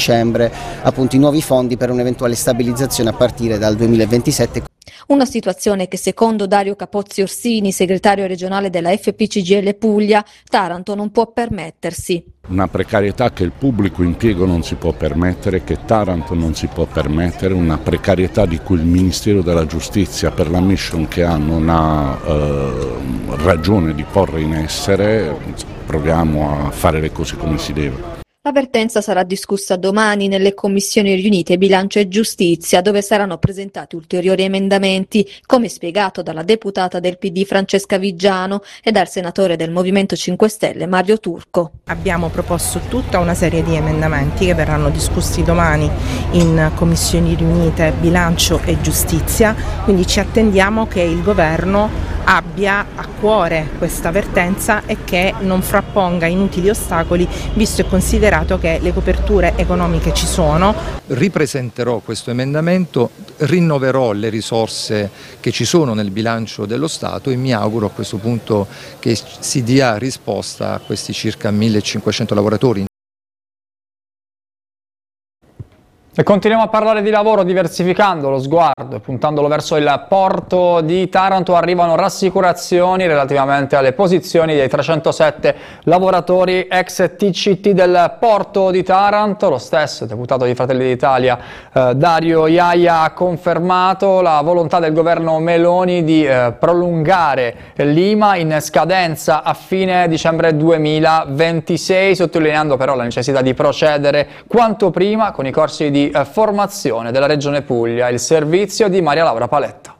dicembre appunto i nuovi fondi per un'eventuale stabilizzazione a partire dal 2027. Una situazione che secondo Dario Capozzi Orsini, segretario regionale della FPCGL Puglia, Taranto non può permettersi. Una precarietà che il pubblico impiego non si può permettere, che Taranto non si può permettere, una precarietà di cui il Ministero della Giustizia per la mission che ha non ha ragione di porre in essere. Proviamo a fare le cose come si deve. La vertenza sarà discussa domani nelle commissioni riunite Bilancio e Giustizia, dove saranno presentati ulteriori emendamenti, come spiegato dalla deputata del PD Francesca Viggiano e dal senatore del Movimento 5 Stelle Mario Turco. Abbiamo proposto tutta una serie di emendamenti che verranno discussi domani in commissioni riunite Bilancio e Giustizia, quindi ci attendiamo che il governo abbia a cuore questa vertenza e che non frapponga inutili ostacoli, visto e considerato che le coperture economiche ci sono. Ripresenterò questo emendamento, rinnoverò le risorse che ci sono nel bilancio dello Stato e mi auguro a questo punto che si dia risposta a questi circa 1500 lavoratori. E continuiamo a parlare di lavoro diversificando lo sguardo e puntandolo verso il porto di Taranto. Arrivano rassicurazioni relativamente alle posizioni dei 307 lavoratori ex TCT del porto di Taranto. Lo stesso deputato di Fratelli d'Italia Dario Iaia ha confermato la volontà del governo Meloni di prolungare l'IMA in scadenza a fine dicembre 2026, sottolineando però la necessità di procedere quanto prima con i corsi di formazione della Regione Puglia. Il servizio di Maria Laura Paletta.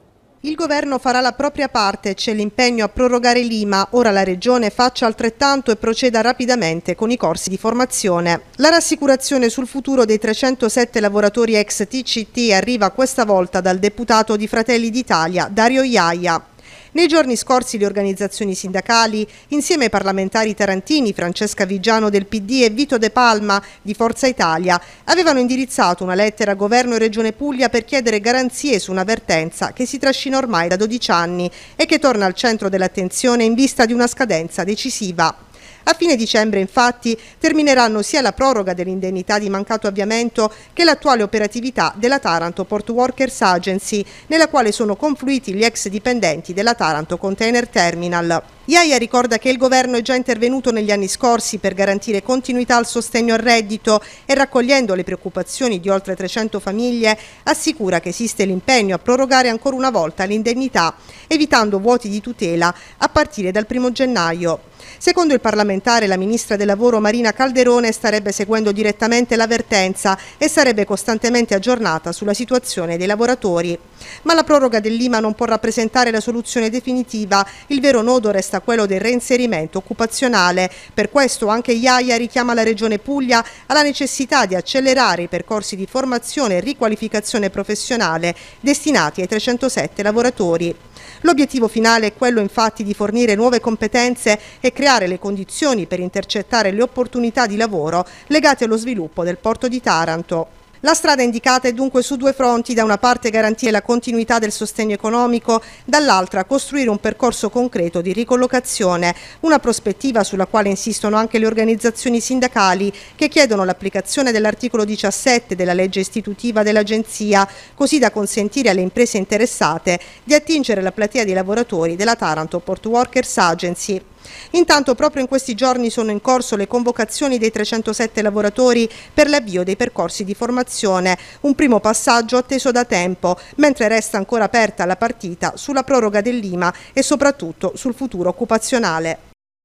Il governo farà la propria parte, c'è l'impegno a prorogare l'IMA, ora la Regione faccia altrettanto e proceda rapidamente con i corsi di formazione. La rassicurazione sul futuro dei 307 lavoratori ex TCT arriva questa volta dal deputato di Fratelli d'Italia Dario Iaia. Nei giorni scorsi le organizzazioni sindacali, insieme ai parlamentari tarantini Francesca Viggiano del PD e Vito De Palma di Forza Italia, avevano indirizzato una lettera a Governo e Regione Puglia per chiedere garanzie su una vertenza che si trascina ormai da 12 anni e che torna al centro dell'attenzione in vista di una scadenza decisiva. A fine dicembre, infatti, termineranno sia la proroga dell'indennità di mancato avviamento che l'attuale operatività della Taranto Port Workers Agency, nella quale sono confluiti gli ex dipendenti della Taranto Container Terminal. Iaia ricorda che il governo è già intervenuto negli anni scorsi per garantire continuità al sostegno al reddito e, raccogliendo le preoccupazioni di oltre 300 famiglie, assicura che esiste l'impegno a prorogare ancora una volta l'indennità, evitando vuoti di tutela a partire dal 1° gennaio. Secondo il parlamentare, la ministra del lavoro Marina Calderone starebbe seguendo direttamente la vertenza e sarebbe costantemente aggiornata sulla situazione dei lavoratori. Ma la proroga dell'IMA non può rappresentare la soluzione definitiva, il vero nodo resta quello del reinserimento occupazionale. Per questo anche Iaia richiama la Regione Puglia alla necessità di accelerare i percorsi di formazione e riqualificazione professionale destinati ai 307 lavoratori. L'obiettivo finale è quello infatti di fornire nuove competenze e creare le condizioni per intercettare le opportunità di lavoro legate allo sviluppo del porto di Taranto. La strada indicata è dunque su due fronti: da una parte garantire la continuità del sostegno economico, dall'altra costruire un percorso concreto di ricollocazione, una prospettiva sulla quale insistono anche le organizzazioni sindacali che chiedono l'applicazione dell'articolo 17 della legge istitutiva dell'Agenzia, così da consentire alle imprese interessate di attingere la platea dei lavoratori della Taranto Port Workers Agency. Intanto proprio in questi giorni sono in corso le convocazioni dei 307 lavoratori per l'avvio dei percorsi di formazione, un primo passaggio atteso da tempo, mentre resta ancora aperta la partita sulla proroga dell'IMA e soprattutto sul futuro occupazionale.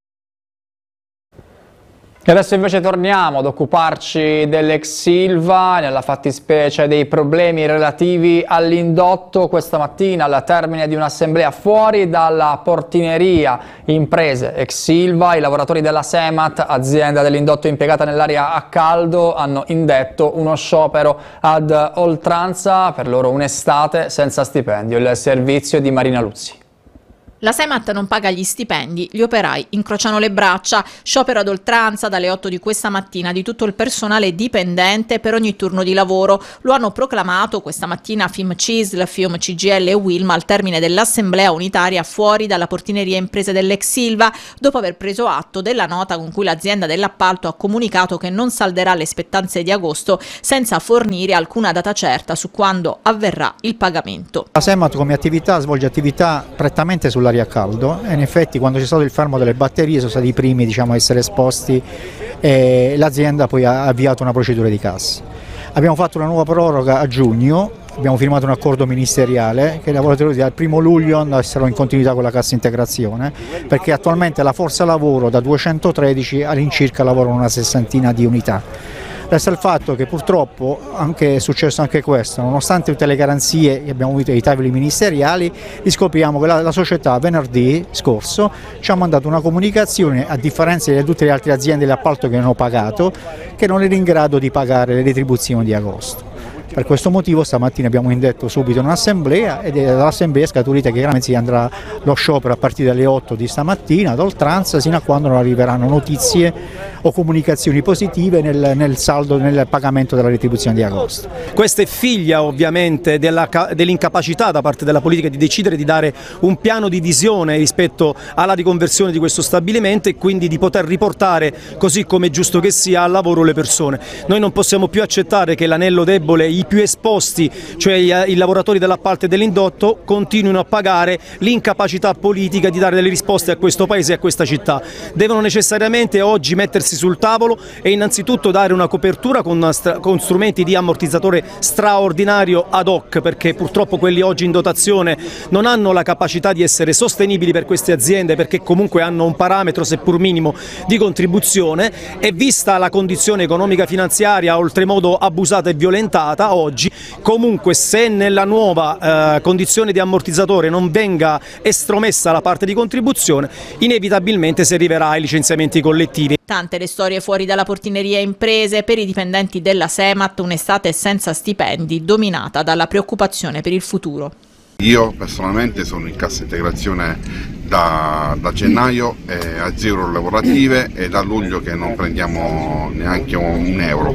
E adesso invece torniamo ad occuparci dell'ex Ilva, nella fattispecie dei problemi relativi all'indotto. Questa mattina, al termine di un'assemblea fuori dalla portineria imprese ex Ilva, i lavoratori della Semat, azienda dell'indotto impiegata nell'area a caldo, hanno indetto uno sciopero ad oltranza, per loro un'estate senza stipendio. Il servizio di Marina Luzzi. La Semat non paga gli stipendi, gli operai incrociano le braccia, sciopero ad oltranza dalle 8 di questa mattina di tutto il personale dipendente per ogni turno di lavoro. Lo hanno proclamato questa mattina FIM CISL, FIOM CGL e Wilma al termine dell'assemblea unitaria fuori dalla portineria imprese dell'ex Silva, dopo aver preso atto della nota con cui l'azienda dell'appalto ha comunicato che non salderà le spettanze di agosto senza fornire alcuna data certa su quando avverrà il pagamento. La Semat come attività svolge attività prettamente sull'aria a caldo e in effetti quando c'è stato il fermo delle batterie sono stati i primi a essere esposti e l'azienda poi ha avviato una procedura di cassa. Abbiamo fatto una nuova proroga a giugno, abbiamo firmato un accordo ministeriale che i lavoratori dal 1 luglio saranno in continuità con la cassa integrazione, perché attualmente la forza lavoro da 213 all'incirca lavorano una sessantina di unità. Resta il fatto che purtroppo è successo anche questo, nonostante tutte le garanzie che abbiamo avuto ai tavoli ministeriali, riscopriamo che la società venerdì scorso ci ha mandato una comunicazione, a differenza di tutte le altre aziende di appalto che hanno pagato, che non era in grado di pagare le retribuzioni di agosto. Per questo motivo stamattina abbiamo indetto subito un'assemblea ed è dall'assemblea scaturita che chiaramente si andrà lo sciopero a partire dalle 8 di stamattina ad oltranza sino a quando non arriveranno notizie o comunicazioni positive nel pagamento della retribuzione di agosto. Questa è figlia ovviamente dell'incapacità da parte della politica di decidere di dare un piano di visione rispetto alla riconversione di questo stabilimento e quindi di poter riportare, così come è giusto che sia, al lavoro le persone. Noi non possiamo più accettare che l'anello debole, i più esposti, cioè i lavoratori dell'appalto e dell'indotto, continuino a pagare l'incapacità politica di dare delle risposte a questo paese e a questa città. Devono necessariamente oggi mettersi sul tavolo e innanzitutto dare una copertura con strumenti di ammortizzatore straordinario ad hoc, perché purtroppo quelli oggi in dotazione non hanno la capacità di essere sostenibili per queste aziende, perché comunque hanno un parametro seppur minimo di contribuzione e vista la condizione economica finanziaria oltremodo abusata e violentata oggi, comunque se nella nuova condizione di ammortizzatore non venga estromessa la parte di contribuzione, inevitabilmente si arriverà ai licenziamenti collettivi. Tante le storie fuori dalla portineria imprese, per i dipendenti della Semat un'estate senza stipendi, dominata dalla preoccupazione per il futuro. Io personalmente sono in cassa integrazione da gennaio a 0 lavorative e da luglio che non prendiamo neanche un euro.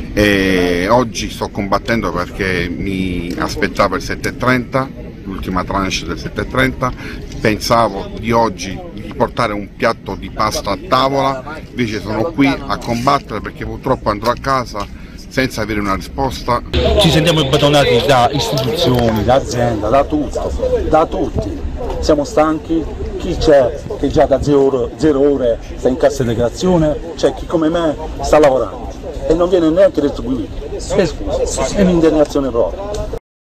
E oggi sto combattendo perché mi aspettavo il 7,30, l'ultima tranche del 7,30, pensavo di oggi di portare un piatto di pasta a tavola, invece sono qui a combattere perché purtroppo andrò a casa senza avere una risposta. Ci sentiamo imbatonati da istituzioni, da azienda, da tutti. Siamo stanchi, chi c'è che già da 0 ore sta in cassa integrazione, c'è chi come me sta lavorando e non viene neanche retribuito. È un'indignazione proprio.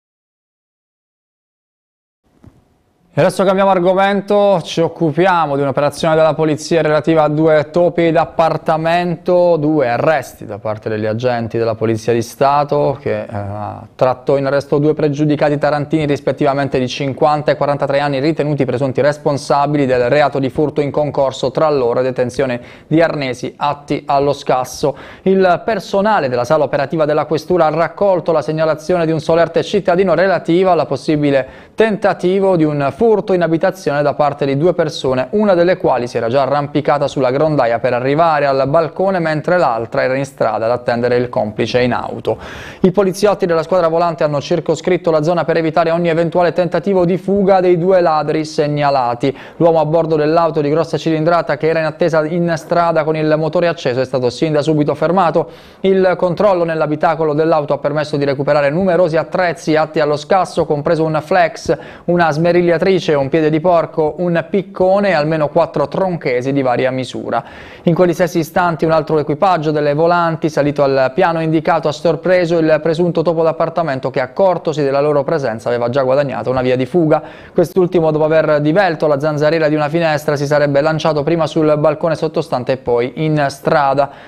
E adesso cambiamo argomento, ci occupiamo di un'operazione della polizia relativa a 2 topi d'appartamento, 2 arresti da parte degli agenti della Polizia di Stato che trattò in arresto 2 pregiudicati tarantini rispettivamente di 50 e 43 anni ritenuti presunti responsabili del reato di furto in concorso, tra loro detenzione di arnesi atti allo scasso. Il personale della sala operativa della Questura ha raccolto la segnalazione di un solerte cittadino relativa alla possibile tentativo di un furto in abitazione da parte di 2 persone, una delle quali si era già arrampicata sulla grondaia per arrivare al balcone mentre l'altra era in strada ad attendere il complice in auto. I poliziotti della squadra volante hanno circoscritto la zona per evitare ogni eventuale tentativo di fuga dei 2 ladri segnalati. L'uomo a bordo dell'auto di grossa cilindrata che era in attesa in strada con il motore acceso è stato sin da subito fermato. Il controllo nell'abitacolo dell'auto ha permesso di recuperare numerosi attrezzi atti allo scasso, compreso un flex, una smerigliatrice, un piede di porco, un piccone e almeno 4 tronchesi di varia misura. In quegli stessi istanti un altro equipaggio delle volanti, salito al piano indicato, ha sorpreso il presunto topo d'appartamento che, accortosi della loro presenza, aveva già guadagnato una via di fuga. Quest'ultimo, dopo aver divelto la zanzariera di una finestra, si sarebbe lanciato prima sul balcone sottostante e poi in strada.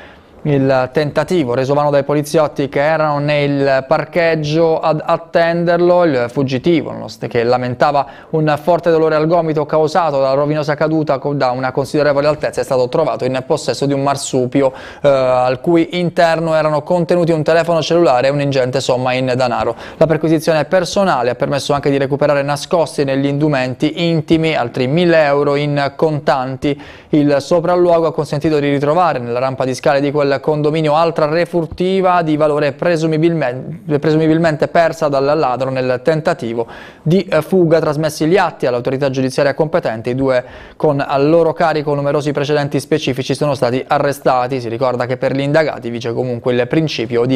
Il tentativo reso vano dai poliziotti che erano nel parcheggio ad attenderlo. Il fuggitivo, che lamentava un forte dolore al gomito causato dalla rovinosa caduta da una considerevole altezza, è stato trovato in possesso di un marsupio al cui interno erano contenuti un telefono cellulare e un'ingente somma in denaro. La perquisizione personale ha permesso anche di recuperare nascosti negli indumenti intimi altri 1.000 euro in contanti. Il sopralluogo ha consentito di ritrovare nella rampa di scale di quel condominio altra refurtiva di valore presumibilmente persa dal ladro nel tentativo di fuga. Trasmessi gli atti all'autorità giudiziaria competente, i due con al loro carico numerosi precedenti specifici sono stati arrestati. Si ricorda che per gli indagati vige comunque il principio di